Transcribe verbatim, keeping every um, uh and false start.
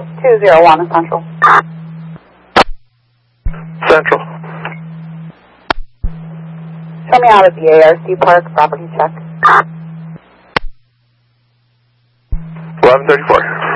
two zero one Central. Central. Show me out at the A R C Park, property check. eleven thirty-four.